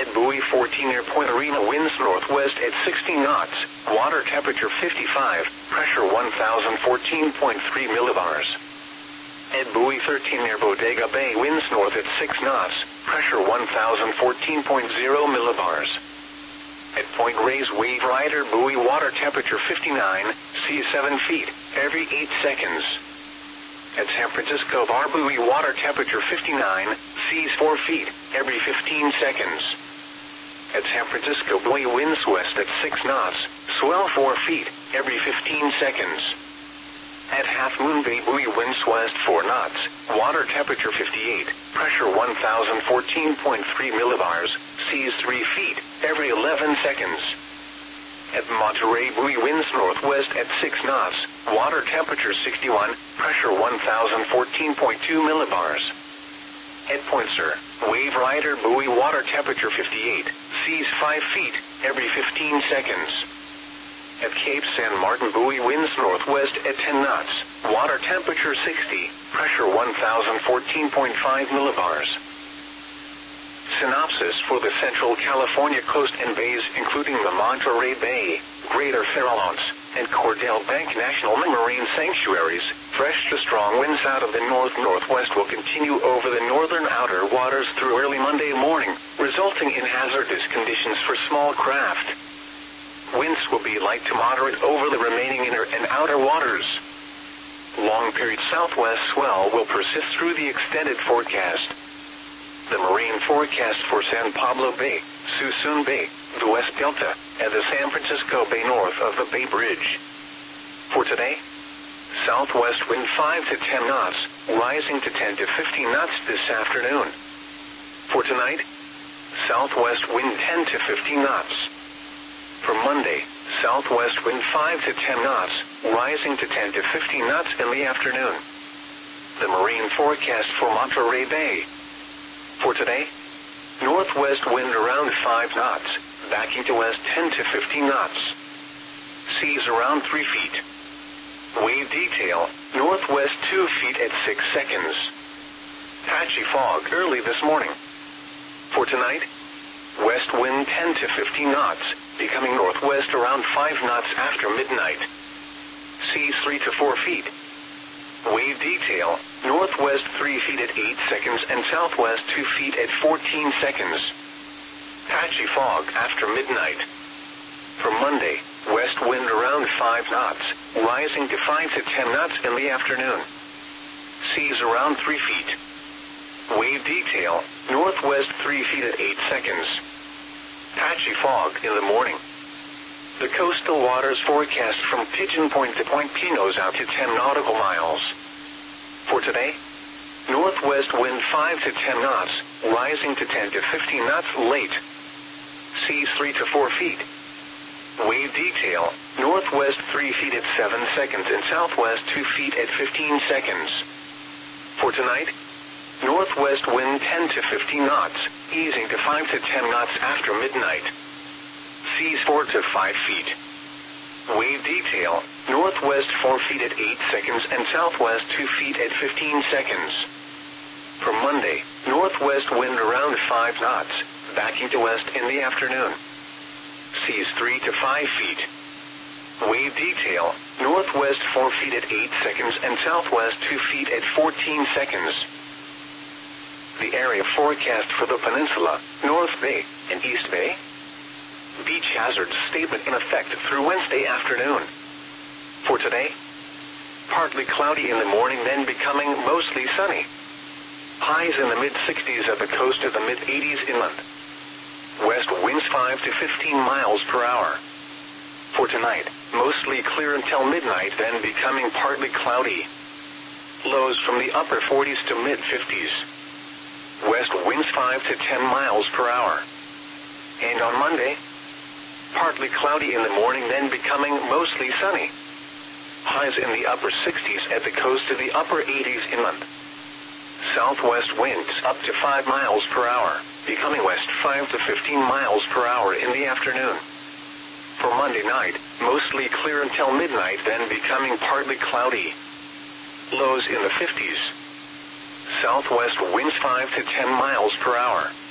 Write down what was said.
At buoy 14 near Point Arena, winds northwest at 60 knots, water temperature 55, pressure 1014.3 millibars. At buoy 13 near Bodega Bay, winds north at 6 knots, pressure 1014.0 millibars. At Point Reyes Wave Rider buoy, water temperature 59, seas 7 feet, every 8 seconds. At San Francisco Bar buoy, water temperature 59, seas 4 feet, every 15 seconds. At San Francisco buoy, winds west at 6 knots, swell 4 feet, every 15 seconds. At Half Moon Bay buoy, winds west 4 knots, water temperature 58, pressure 1014.3 millibars, seas 3 feet, every 11 seconds. At Monterey buoy, winds northwest at 6 knots, water temperature 61, pressure 1014.2 millibars. At Point Sur, Wave Rider buoy, water temperature 58, seas 5 feet, every 15 seconds. At Cape San Martin buoy, winds northwest at 10 knots, water temperature 60, pressure 1014.5 millibars. Synopsis for the Central California coast and bays, including the Monterey Bay, Greater Farallones, and Cordell Bank National Marine Sanctuaries. Fresh to strong winds out of the north-northwest will continue over the northern outer waters through early Monday morning, resulting in hazardous conditions for small craft. Winds will be light to moderate over the remaining inner and outer waters. Long-period southwest swell will persist through the extended forecast. The marine forecast for San Pablo Bay, Suisun Bay, the West Delta, and the San Francisco Bay north of the Bay Bridge. For today, southwest wind 5 to 10 knots, rising to 10 to 15 knots this afternoon. For tonight, southwest wind 10 to 15 knots. For Monday, southwest wind 5 to 10 knots, rising to 10 to 15 knots in the afternoon. The marine forecast for Monterey Bay. For today, northwest wind around 5 knots, backing to west 10 to 15 knots. Seas around 3 feet. Wave detail, northwest 2 feet at 6 seconds. Patchy fog early this morning. For tonight, west wind 10 to 15 knots, becoming northwest around 5 knots after midnight. Seas 3 to 4 feet. Wave detail, northwest 3 feet at 8 seconds and southwest 2 feet at 14 seconds. Patchy fog after midnight. For Monday, west wind around 5 knots, rising to 5 to 10 knots in the afternoon. Seas around 3 feet. Wave detail, northwest 3 feet at 8 seconds. Patchy fog in the morning. The coastal waters forecast from Pigeon Point to Point Pinos out to 10 nautical miles. For today, northwest wind 5 to 10 knots, rising to 10 to 15 knots late. Seas 3 to 4 feet. Wave detail, northwest 3 feet at 7 seconds and southwest 2 feet at 15 seconds. For tonight, northwest wind 10 to 15 knots, easing to 5 to 10 knots after midnight. Seas 4 to 5 feet. Wave detail, northwest 4 feet at 8 seconds and southwest 2 feet at 15 seconds. For Monday, northwest wind around 5 knots, backing to west in the afternoon. Seas 3 to 5 feet. Wave detail, northwest 4 feet at 8 seconds and southwest 2 feet at 14 seconds. The area forecast for the peninsula, North Bay, and East Bay. Beach hazard statement in effect through Wednesday afternoon. For today, partly cloudy in the morning, then becoming mostly sunny. Highs in the mid-60s at the coast to the mid-80s inland. West winds 5 to 15 miles per hour. For tonight, mostly clear until midnight, then becoming partly cloudy. Lows from the upper 40s to mid-50s. West winds 5 to 10 miles per hour. And on Monday, partly cloudy in the morning, then becoming mostly sunny. Highs in the upper 60s at the coast to the upper 80s inland. Southwest winds up to 5 miles per hour, becoming west 5 to 15 miles per hour in the afternoon. For Monday night, mostly clear until midnight, then becoming partly cloudy. Lows in the 50s. Southwest winds 5 to 10 miles per hour.